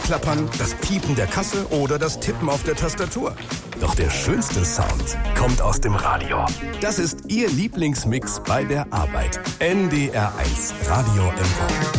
Aufklappern, das Piepen der Kasse oder das Tippen auf der Tastatur. Doch der schönste Sound kommt aus dem Radio. Das ist Ihr Lieblingsmix bei der Arbeit. NDR 1 Radio MV.